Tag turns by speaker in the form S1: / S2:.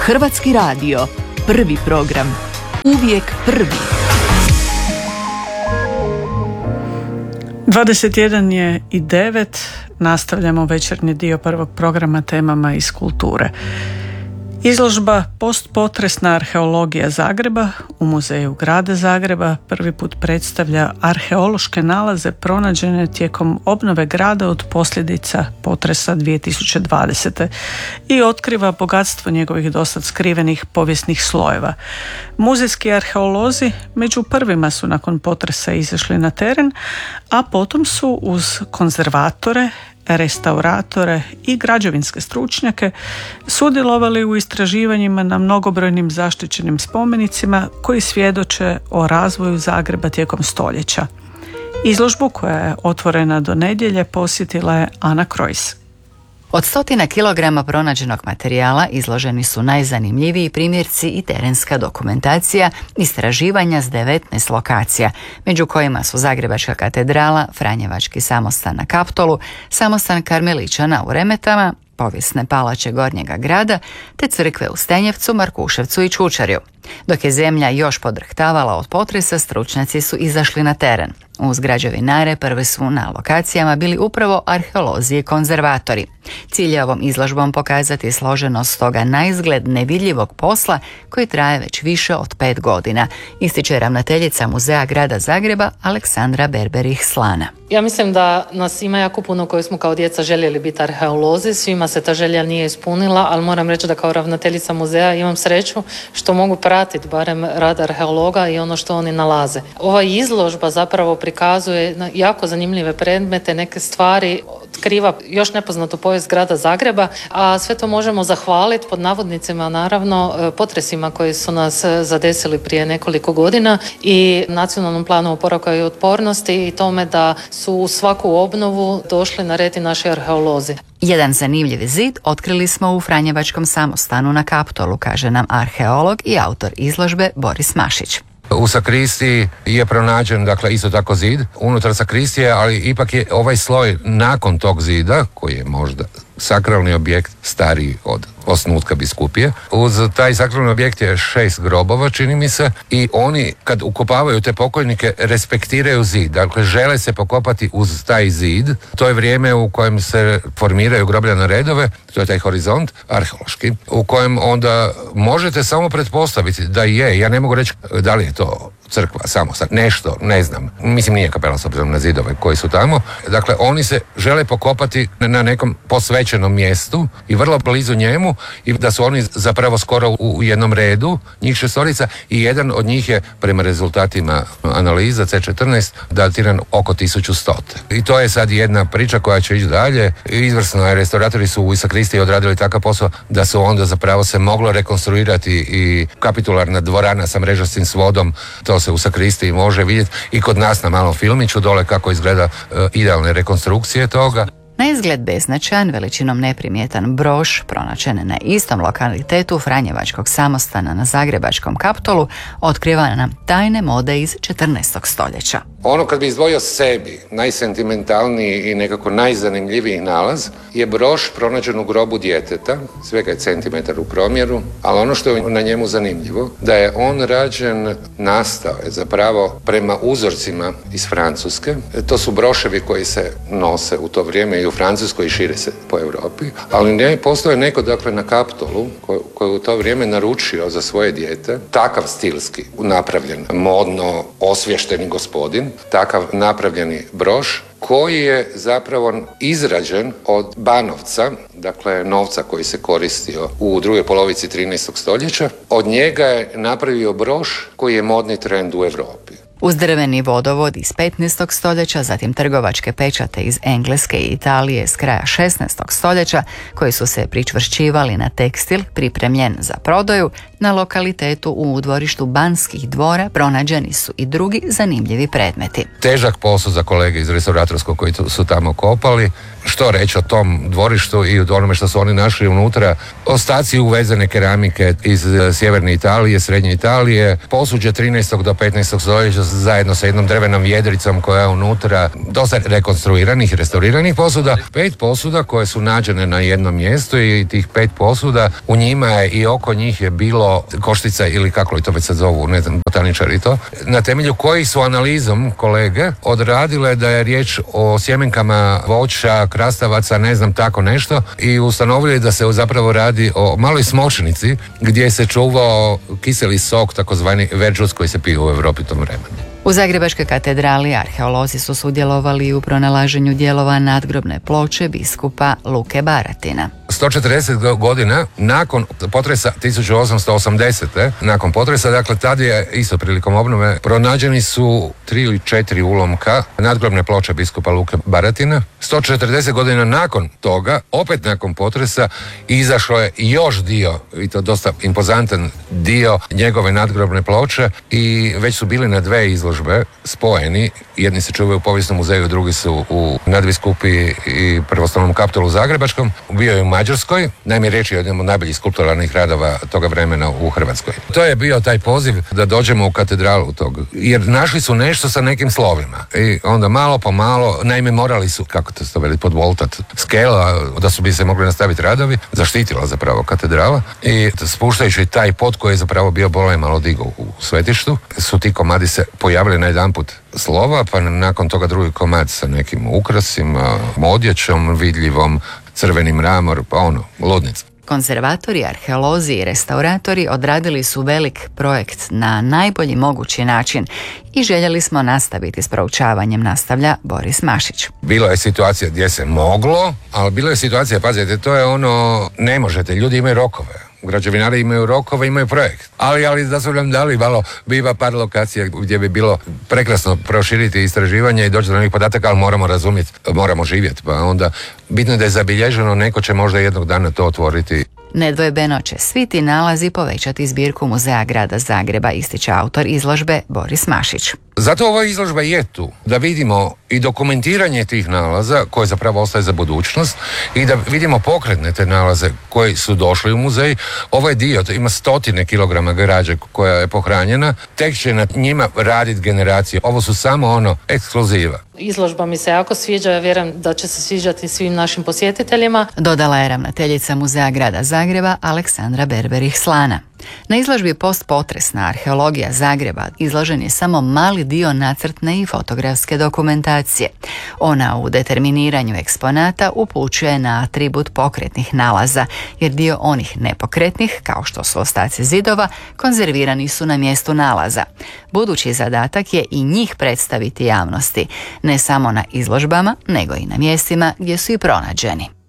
S1: Hrvatski radio, prvi program, uvijek prvi.
S2: 21:09, nastavljamo večernji dio prvog programa temama iz kulture. Izložba Postpotresna arheologija Zagreba u Muzeju grada Zagreba prvi put predstavlja arheološke nalaze pronađene tijekom obnove grada od posljedica potresa 2020. i otkriva bogatstvo njegovih dosad skrivenih povijesnih slojeva. Muzejski arheolozi među prvima su nakon potresa izašli na teren, a potom su uz konzervatore, restauratore i građevinske stručnjake sudjelovali u istraživanjima na mnogobrojnim zaštićenim spomenicima koji svjedoče o razvoju Zagreba tijekom stoljeća. Izložbu, koja je otvorena do nedjelje, posjetila je Ana Krojs.
S3: Od 100 kilograma pronađenog materijala izloženi su najzanimljiviji primjerci i terenska dokumentacija istraživanja s 19 lokacija, među kojima su Zagrebačka katedrala, Franjevački samostan na Kaptolu, samostan Karmeličana u Remetama, povijesne palače Gornjega grada, te crkve u Stenjevcu, Markuševcu i Čučarju. Dok je zemlja još podrhtavala od potresa, stručnjaci su izašli na teren. Uz građevinare prvi su na lokacijama bili upravo arheolozi i konzervatori. Cilj je ovom izložbom pokazati složenost toga naizgled nevidljivog posla koji traje već više od 5 godina, ističe ravnateljica Muzeja grada Zagreba Aleksandra Berberih-Slana.
S4: Ja mislim da nas ima jako puno koji smo kao djeca željeli biti arheolozi, svima se ta želja nije ispunila, ali moram reći da kao ravnateljica muzeja imam sreću što mogu pratiti barem rad arheologa i ono što oni nalaze. Ova izložba zapravo prikazuje jako zanimljive predmete, neke stvari, otkriva još nepoznatu povijest grada Zagreba, a sve to možemo zahvaliti pod navodnicima naravno potresima koji su nas zadesili prije nekoliko godina i Nacionalnom planu oporavka i otpornosti i tome da su u svaku obnovu došli na red i naši arheolozi.
S3: Jedan zanimljiv zid otkrili smo u Franjevačkom samostanu na Kaptolu, kaže nam arheolog i autor izložbe Boris Mašić.
S5: U sakristiji je pronađen, dakle, isto tako zid unutar sakristije, ali ipak je ovaj sloj nakon tog zida, koji je možda sakralni objekt stariji od osnutka biskupije. Uz taj sakralni objekt je 6 grobova, čini mi se, i oni kad ukopavaju te pokojnike respektiraju zid, dakle žele se pokopati uz taj zid. To je vrijeme u kojem se formiraju grobljane redove, to je taj horizont arheološki, u kojem onda možete samo pretpostaviti da je, ja ne mogu reći da li je to crkva, samostan, nešto, ne znam. Mislim, nije kapela s obzirom na zidove koji su tamo. Dakle, oni se žele pokopati na nekom posvećenom mjestu i vrlo blizu njemu i da su oni zapravo skoro u jednom redu, njih 6 i jedan od njih je prema rezultatima analiza C14 datiran oko 1100. I to je sad jedna priča koja će ići dalje. Izvrsno je, restauratori su u sakristiji odradili takav posao da su onda zapravo se moglo rekonstruirati i kapitularna dvorana sa mrežastim svodom. To se u sakristiji može vidjeti i kod nas na malom filmiću dole kako izgleda idealne rekonstrukcije toga.
S3: Na izgled beznačajan, veličinom neprimjetan broš, pronađen na istom lokalitetu Franjevačkog samostana na Zagrebačkom Kaptolu, otkriva nam tajne mode iz 14. stoljeća.
S5: Ono kad bi izdvojio sebi najsentimentalniji i nekako najzanimljiviji nalaz je broš pronađen u grobu djeteta, svega je centimetar u promjeru, ali ono što je na njemu zanimljivo, da je on rađen, nastao je zapravo prema uzorcima iz Francuske. To su broševi koji se nose u to vrijeme i u Francuskoj i šire se po Europi, ali ne postoje neko, dakle, na Kaptolu koji u to vrijeme naručio za svoje dijete takav stilski napravljen, modno osvješteni gospodin, takav napravljeni broš koji je zapravo izrađen od banovca, dakle novca koji se koristio u drugoj polovici 13. stoljeća. Od njega je napravio broš koji je modni trend u Europi.
S3: Uz drveni vodovod iz 15. stoljeća, zatim trgovačke pečate iz Engleske i Italije s kraja 16. stoljeća, koji su se pričvršćivali na tekstil pripremljen za prodaju, na lokalitetu u dvorištu Banskih dvora pronađeni su i drugi zanimljivi predmeti.
S5: Težak posao za kolege iz restauratorskog koji su tamo kopali što reći o tom dvorištu i o onome što su oni našli unutra. Ostaci uvezene keramike iz sjeverne Italije, srednje Italije, posuđe 13. do 15. stoljeća zajedno sa jednom drvenom vjedricom koja je unutra, dosta rekonstruiranih, restauriranih posuda. 5 posuda koje su nađene na jednom mjestu i tih 5 posuda, u njima je i oko njih je bilo koštica ili kako li to već sad zovu, ne znam, botaničari to, na temelju kojih su analizom kolege odradile da je riječ o sjemenkama voća, krastavaca, ne znam, tako nešto, i ustanovili da se zapravo radi o maloj smočnici gdje se čuvao kiseli sok, takozvani verđus, koji se pio u Europi tom vremenu.
S3: U Zagrebačkoj katedrali arheolozi su sudjelovali u pronalaženju dijelova nadgrobne ploče biskupa Luke Baratina.
S5: 140 godina nakon potresa 1880. nakon potresa, dakle tad je isto prilikom obnove pronađeni su 3 ili 4 ulomka nadgrobne ploče biskupa Luke Baratina. 140 godina nakon toga, opet nakon potresa, izašlo je još dio, i to dosta impozantan dio njegove nadgrobne ploče, i već su bili na 2 izložbe spojeni. Jedni se čuvaju u Povijesnom muzeju, drugi su u nadbiskupi i prvostalnom kapitolu Zagrebačkom. Bio je u Mađarskoj, naime riječ je o jednom od najboljih skulpturalnih radova toga vremena u Hrvatskoj. To je bio taj poziv da dođemo u katedralu tog, jer našli su nešto sa nekim slovima i onda malo po malo, naime morali su, kako to se to veli, podvoltat skela da su bi se mogli nastaviti radovi, zaštitila zapravo katedrala, i spuštajući taj pod koji je zapravo bio bolje malo digo u svetištu, su ti komadi se pojavili na jedanput slova, pa nakon toga drugi komad sa nekim ukrasima, odjećom vidljivom, crveni mramor, pa ludnica.
S3: Konzervatori, arheolozi i restauratori odradili su velik projekt na najbolji mogući način i željeli smo nastaviti s proučavanjem, nastavlja Boris Mašić.
S5: Bilo je situacija gdje se moglo, ali bilo je situacija, pazite, to je ono, ne možete, ljudi imaju rokove. Građevinari imaju rokove, imaju projekt. Ali da su nam dali malo, biva par lokacija gdje bi bilo prekrasno proširiti istraživanje i doći do nekih podataka, ali moramo razumjeti, moramo živjeti. Pa onda bitno je da je zabilježeno, neko će možda jednog dana to otvoriti.
S3: Nedvojbeno će svi ti nalazi povećati zbirku Muzeja grada Zagreba, ističe autor izložbe Boris Mašić.
S5: Zato ova izložba je tu, da vidimo i dokumentiranje tih nalaza koje zapravo ostaje za budućnost i da vidimo pokretne te nalaze koji su došli u muzej. Ovaj dio ima 100 kilograma građe koja je pohranjena, tek će na njima raditi generacije. Ovo su samo ekskluziva.
S4: Izložba mi se jako sviđa, ja vjerujem da će se sviđati svim našim posjetiteljima.
S3: Dodala je ravnateljica Muzeja grada Zagreba Aleksandra Berberih-Slana. Na izložbi Postpotresna arheologija Zagreba izložen je samo mali dio nacrtne i fotografske dokumentacije. Ona u determiniranju eksponata upućuje na atribut pokretnih nalaza, jer dio onih nepokretnih, kao što su ostaci zidova, konzervirani su na mjestu nalaza. Budući zadatak je i njih predstaviti javnosti, ne samo na izložbama, nego i na mjestima gdje su i pronađeni.